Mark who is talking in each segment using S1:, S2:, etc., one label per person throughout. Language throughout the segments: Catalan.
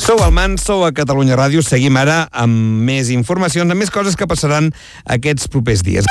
S1: Sou al MAN, sou a Catalunya Ràdio. Seguim ara amb més informacions, amb més coses que passaran aquests propers dies.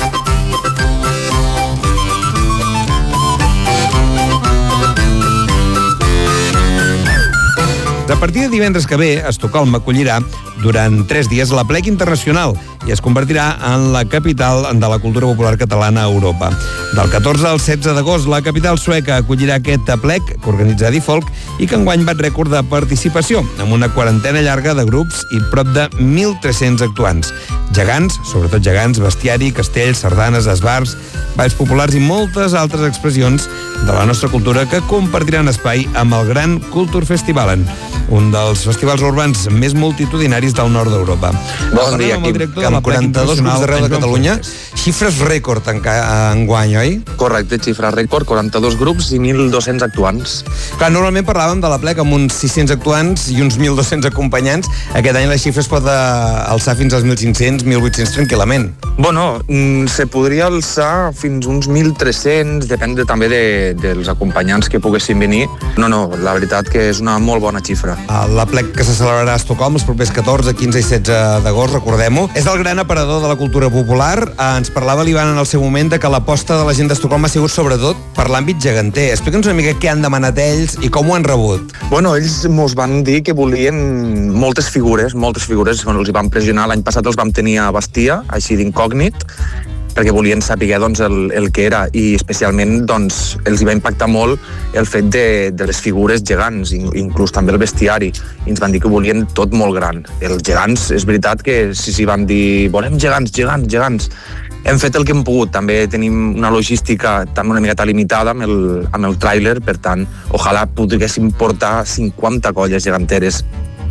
S1: A partir de divendres que ve, Estocolm acollirà durant 3 dies l'Aplec Internacional i es convertirà en la capital de la cultura popular catalana a Europa. Del 14 al 16 d'agost, la capital sueca acollirà aquest Aplec que organitza Difolk i que enguany bat rècord de participació, amb una quarantena llarga de grups i prop de 1.300 actuants. Gegants, sobretot gegants, bestiari, castells, sardanes, esbars, balls populars i moltes altres expressions de la nostra cultura que compartiran espai amb el Gran Kulturfestivalen, un dels festivals urbans més multitudinaris del nord d'Europa.
S2: Bon dia, Quim.
S1: Amb 42 grups d'arreu de Catalunya, xifres rècord enguany, oi?
S2: Correcte, xifra rècord, 42 grups i 1.200 actuants.
S1: Clar, normalment parlàvem de l'Aplec amb uns 600 actuants i uns 1.200 acompanyants. Aquest any la xifra es pot alçar fins als 1.500, 1.800 tranquil·lament.
S2: Bueno, se podria alçar fins uns 1.300, depèn també dels acompanyants que poguessin venir. No, la veritat que és una molt bona xifra.
S1: L'Aplec que se celebrarà a Estocolm els propers 14, 15 i 16 d'agost, recordem-ho. És el gran aparador de la cultura popular. Ens parlava l'Ivan en el seu moment de que l'aposta de la gent d'Estocolm ha sigut sobretot per l'àmbit geganter. Explica'ns una mica què han demanat ells i com ho han rebut.
S2: Bueno, ells mos van dir que volien moltes figures, bueno, els hi van pressionar. L'any passat els vam tenir a Bastia, així d'incògnit, perquè volien saber doncs, el que era, i especialment doncs, els hi va impactar molt el fet de les figures gegants, inclús també el bestiari, i ens van dir que volien tot molt gran. Els gegants, és veritat que sí, van dir volem gegants. Hem fet el que hem pogut, també tenim una logística també una miqueta limitada amb el tràiler, per tant, ojalà poguéssim portar 50 colles geganteres.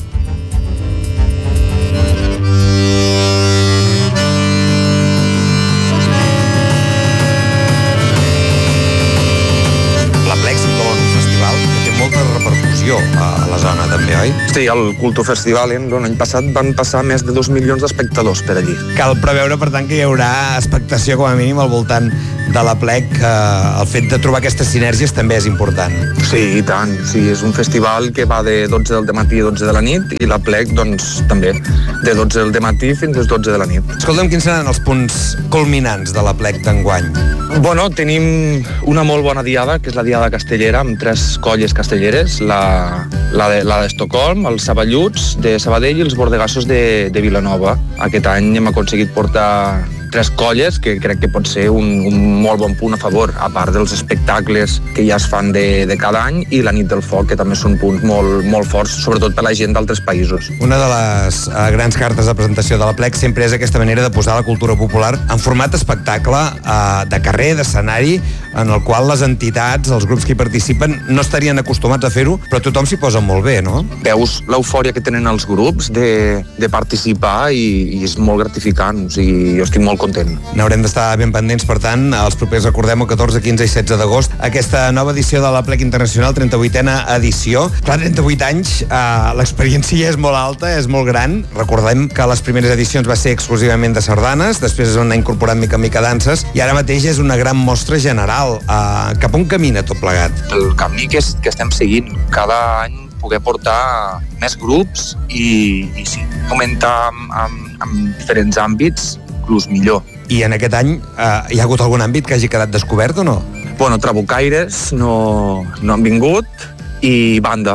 S1: A la zona també, oi?
S2: Sí, el Kulturfestivalen l'any passat van passar més de 2 milions d'espectadors per allí.
S1: Cal preveure, per tant, que hi haurà expectació com a mínim al voltant de l'Aplec. El fet de trobar aquestes sinergies també és important.
S2: Sí, i tant. Sí, és un festival que va de 12 del matí a 12 de la nit i l'Aplec, doncs, també de 12 del matí fins a les 12 de la nit.
S1: Escolta'm, quins seran els punts culminants de l'Aplec d'enguany?
S2: Bueno, tenim una molt bona diada, que és la diada castellera, amb 3 colles castelleres, la d'Estocolm, els Saballuts de Sabadell i els Bordegassos de Vilanova. Aquest any hem aconseguit portar 3 colles, que crec que pot ser un molt bon punt a favor, a part dels espectacles que ja es fan de cada any, i la nit del foc, que també són punts molt forts, sobretot per la gent d'altres països.
S1: Una de les grans cartes de presentació de l'Aplec sempre és aquesta manera de posar la cultura popular en format espectacle, de carrer, d'escenari, en el qual les entitats, els grups que hi participen, no estarien acostumats a fer-ho, però tothom s'hi posa molt bé, no?
S2: Veus l'eufòria que tenen els grups de participar i és molt gratificant, o sigui, jo estic molt content.
S1: N'haurem d'estar ben pendents, per tant, els propers, recordem, el 14, 15 i 16 d'agost, aquesta nova edició de l'Aplec Internacional, 38a edició. Clar, 38 anys, l'experiència ja és molt alta, és molt gran. Recordem que les primeres edicions va ser exclusivament de sardanes, després es van anar incorporant mica en mica danses, i ara mateix és una gran mostra general. Cap on camina tot plegat?
S2: El camí que estem seguint, cada any poder portar més grups i sí, comentar amb diferents àmbits, inclús millor.
S1: I en aquest any hi ha hagut algun àmbit que hagi quedat descobert o no?
S2: Bueno, trabucaires no han vingut, i banda,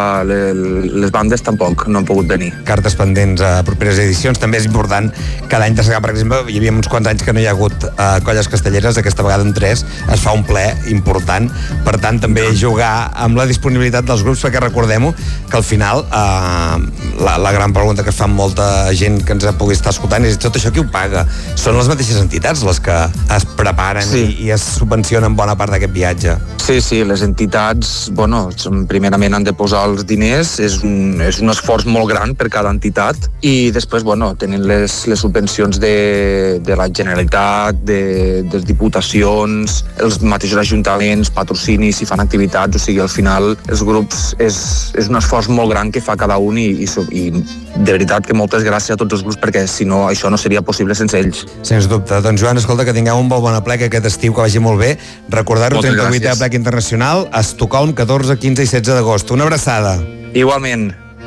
S2: les bandes tampoc no han pogut venir.
S1: Cartes pendents a properes edicions. També és important que l'any de Segà, per exemple, hi havia uns quants anys que no hi ha hagut colles castelleres, aquesta vegada en 3 es fa un ple important, per tant també jugar amb la disponibilitat dels grups, perquè recordem-ho que al final la gran pregunta que es fa molta gent que ens pugui estar escoltant és tot això qui ho paga? Són les mateixes entitats les que es preparen i es subvencionen bona part d'aquest viatge?
S2: Sí, les entitats, bueno, primerament han de posar els diners, és un esforç molt gran per cada entitat, i després, bueno, tenen les subvencions de la Generalitat, de les diputacions, els mateixos ajuntaments, patrocinis, si fan activitats, o sigui, al final els grups és un esforç molt gran que fa cada un, i de veritat que moltes gràcies a tots els grups, perquè si no, això no seria possible sense ells.
S1: Sens dubte. Doncs Joan, escolta, que tingueu un molt bon Aplec aquest estiu, que vagi molt bé. Recordar-ho, 38è Aplec Internacional, a Estocolm, 14, 15 i 16 d'agost. Una abraçada.
S2: Igualment.